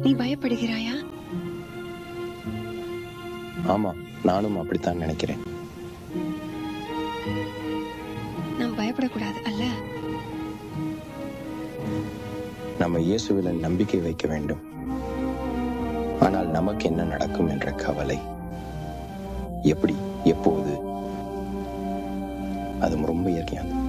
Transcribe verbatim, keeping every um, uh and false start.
நீ பயப்படுகிறாயா? ஆமா, நானும் அப்படித்தான் நினைக்கிறேன். நாம் பயப்படக்கூடாது அல்ல? நம்ம இயேசுவில் நம்பிக்கை வைக்க வேண்டும். ஆனால் நமக்கு என்ன நடக்கும் என்ற கவலை, எப்படி, எப்போது, அது ரொம்ப இயற்கையானது.